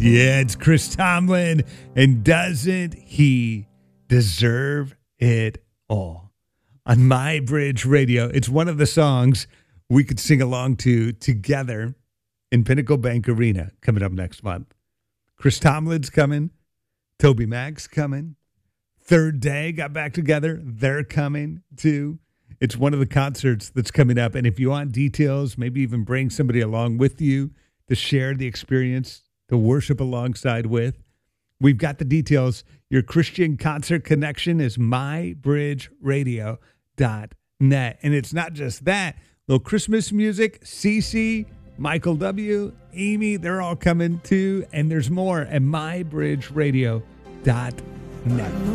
Yeah, it's Chris Tomlin. And doesn't he deserve it all? On My Bridge Radio, it's one of the songs we could sing along to together in Pinnacle Bank Arena coming up next month. Chris Tomlin's coming. Toby Mac's coming. Third Day got back together. They're coming too. It's one of the concerts that's coming up. And if you want details, maybe even bring somebody along with you to share the experience, to worship alongside with, we've got the details. Your Christian concert connection is mybridgeradio.net. And it's not just that. Little Christmas music, CC, Michael W., Amy, they're all coming too. And there's more at mybridgeradio.net.